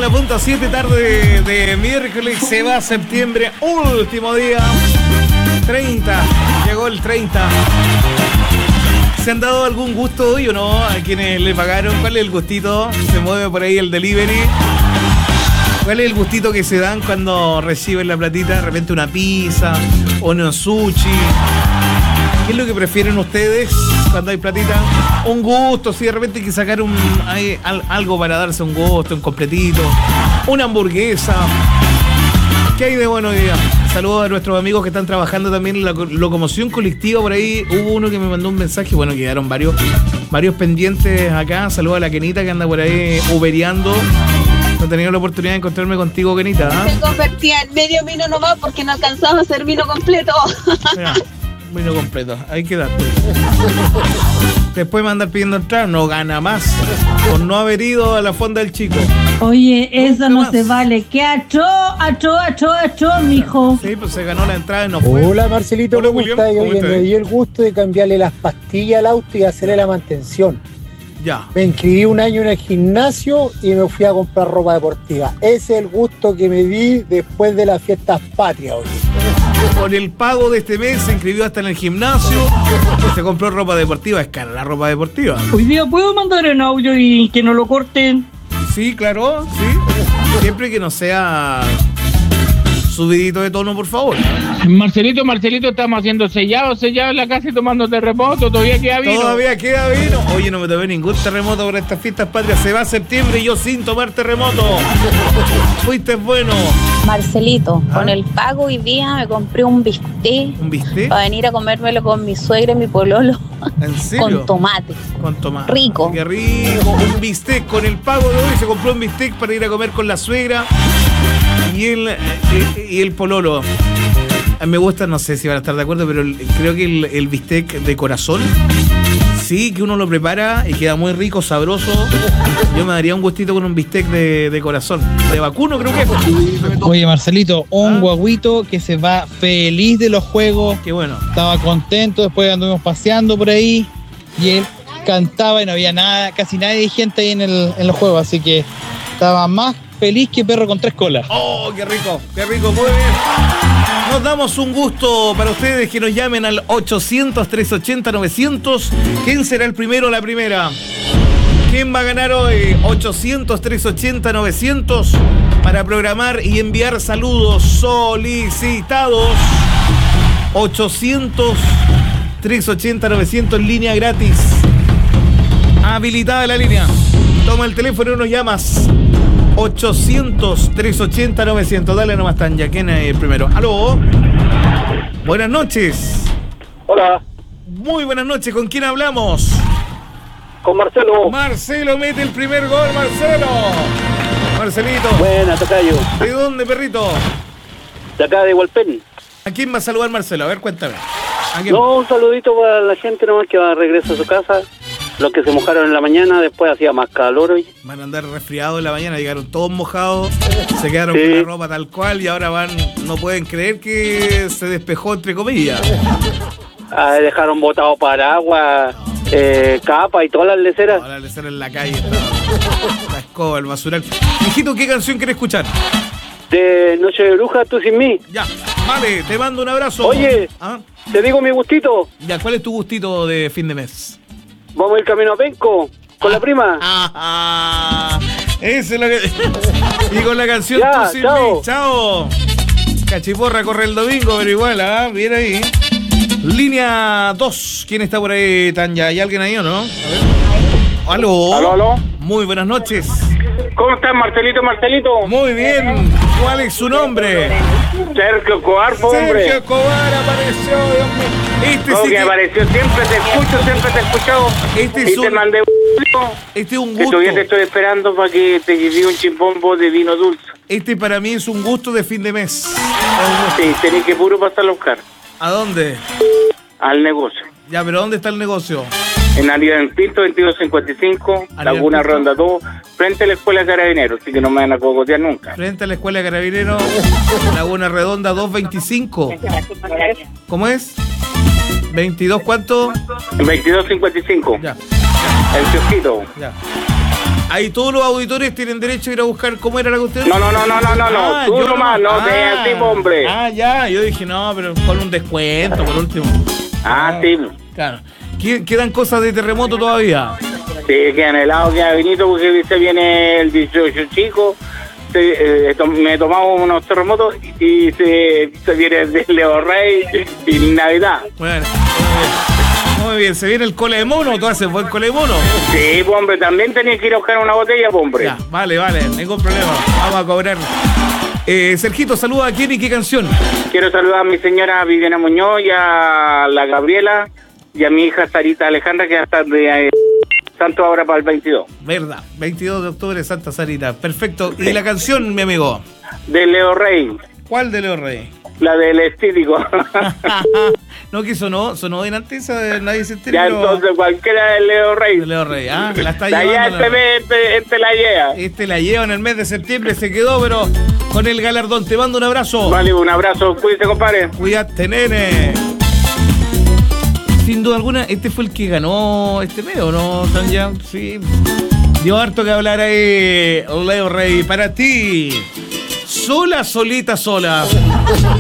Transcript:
1:07 tarde de miércoles, se va a septiembre, último día, 30, llegó el 30. ¿Se han dado algún gusto hoy o no? A quienes le pagaron, ¿cuál es el gustito? Se mueve por ahí el delivery. ¿Cuál es el gustito que se dan cuando reciben la platita? De repente una pizza o un sushi. ¿Qué es lo que prefieren ustedes cuando hay platita? Un gusto, si de repente hay que sacar algo para darse un gusto, un completito, una hamburguesa. ¿Qué hay de bueno hoy día? Saludos a nuestros amigos que están trabajando también en la locomoción colectiva. Por ahí hubo uno que me mandó un mensaje. Bueno, quedaron varios pendientes acá. Saludos a la Kenita que anda por ahí ubereando. No he tenido la oportunidad de encontrarme contigo, Kenita. Me convertía en medio vino nomás porque no alcanzaba a hacer vino completo. Ya, vino completo, hay que darte. Después me andan pidiendo entrar, no gana más por no haber ido a la fonda del chico. Oye, eso no se vale. ¿Qué achó, mijo? Sí, pues se ganó la entrada y no fue. Hola, Marcelito, Hola, ¿cómo William, estás? ¿cómo Oye, estás? me dio el gusto de cambiarle las pastillas al auto y hacerle la mantención. Ya. Me inscribí un año en el gimnasio y me fui a comprar ropa deportiva. Ese es el gusto que me di después de las fiestas patrias, oye. Con el pago de este mes se inscribió hasta en el gimnasio, se compró ropa deportiva, es cara la ropa deportiva. Hoy día puedo mandar en audio y que no lo corten. Sí, claro, sí. Siempre que no sea subidito de tono, por favor. Marcelito, estamos haciendo sellado en la casa y tomando terremoto, todavía queda vino. Todavía queda vino. Oye, no me tomé ningún terremoto por estas fiestas patrias. Se va a septiembre y yo sin tomar terremoto. Fuiste bueno. Marcelito, con el pago hoy día me compré un bistec. ¿Un bistec? Para venir a comérmelo con mi suegra y mi pololo. ¿En serio? Con tomate. Con tomate. Rico. Qué rico. Un bistec. Con el pago de hoy se compró un bistec para ir a comer con la suegra y el pololo. Me gusta, no sé si van a estar de acuerdo, pero creo que el bistec de corazón, sí, que uno lo prepara y queda muy rico, sabroso. Yo me daría un gustito con un bistec de corazón. De vacuno creo que es. Oye, Marcelito, un guaguito que se va feliz de los juegos. Qué bueno. Estaba contento, después anduvimos paseando por ahí y él cantaba y no había nada, casi nadie de gente ahí en los juegos, así que estaba más feliz que perro con 3 colas. ¡Oh, qué rico! ¡Qué rico! Muy bien. Nos damos un gusto para ustedes que nos llamen al 800-380-900. ¿Quién será el primero o la primera? ¿Quién va a ganar hoy? 800-380-900 para programar y enviar saludos solicitados. 800-380-900 en línea gratis. Habilitada la línea. Toma el teléfono y nos llamas. 800-380-900. Dale nomás, Tanya. ¿Quién es el primero? ¡Aló! Buenas noches. Hola. Muy buenas noches. ¿Con quién hablamos? Con Marcelo. Marcelo mete el primer gol, Marcelo. Marcelito. Buena, tocayo. ¿De dónde, perrito? De acá de Hualpén. ¿A quién va a saludar, Marcelo? A ver, cuéntame. ¿A quién? No, un saludito para la gente nomás que va a regreso a su casa. Los que se mojaron en la mañana, después hacía más calor hoy. Van a andar resfriados en la mañana, llegaron todos mojados, se quedaron con la ropa tal cual y ahora no pueden creer que se despejó, entre comillas. Dejaron botado paraguas, capa y todas las leceras. Ahora le sale en la calle, la escoba, el basural. Hijito, ¿qué canción quieres escuchar? De Noche de Bruja, Tú Sin Mí. Ya, vale, te mando un abrazo. Oye, te digo mi gustito. Ya, ¿cuál es tu gustito de fin de mes? Vamos el camino a Penco, con la prima. Eso es lo que... Y con la canción ya, Tú Sin Mí. Chao. Cachiporra corre el domingo, pero igual, bien ahí. Línea 2. ¿Quién está por ahí, Tanya? ¿Hay alguien ahí o no? A ver. ¿Aló? ¿Aló? Muy buenas noches. ¿Cómo estás, Marcelito? Muy bien. ¿Cuál es su nombre? Sergio Cobar, hombre. Sergio Cobar apareció, Dios mío. ¿Cómo Sí que apareció? Siempre te he escuchado. Este y te mandé Este es un que gusto. todavía te estoy esperando para que te lleve un chimbombo de vino dulce. Este para mí es un gusto de fin de mes. Sí, tenés que puro pasarlo a buscar. ¿A dónde? Al negocio. Ya, pero ¿dónde está el negocio? En Avenida del Pinto, 2255, Laguna Ronda 2, frente a la Escuela de Carabineros, así que no me van a cogotear nunca. Frente a la Escuela de Carabineros, Laguna Redonda 225. ¿Cómo es? ¿22 cuánto? 2255. Ya. El kiosquito. Ya. Ahí todos los auditores tienen derecho a ir a buscar cómo era la cuestión. No. Tú nomás, no seas así, hombre. Ya. Yo dije, no, pero con un descuento, por último. Sí. Claro. ¿Quedan cosas de terremoto todavía? Sí, quedan helados, queda vinito, porque se viene el 18 chico. Me tomamos unos terremotos y se viene el Leo Rey y Navidad. Bueno, muy bien. ¿Se viene el cole de mono? ¿Tú haces buen cole de mono? Sí, hombre, también tenías que ir a buscar una botella, hombre. Ya, vale, ningún problema. Vamos a cobrar. Sergito, saluda a quién y qué canción. Quiero saludar a mi señora Viviana Muñoz y a la Gabriela y a mi hija Sarita Alejandra, que hasta de Santo ahora para el 22. Verdad, 22 de octubre, Santa Sarita. Perfecto. ¿Y la canción, mi amigo? De Leo Rey. ¿Cuál de Leo Rey? La del estírico. No, que sonó delante esa de Nadie se entera. Ya, entonces cualquiera de Leo Rey. De Leo Rey, la está llevando. Ya este la lleva. Este la lleva en el mes de septiembre, se quedó, pero con el galardón. Te mando un abrazo. Vale, un abrazo. Cuídate, compadre. Cuídate, nene. Sin duda alguna, este fue el que ganó este mes, ¿o no, Tanya? Sí. Dio harto que hablar ahí, Leo Rey. Para ti, sola.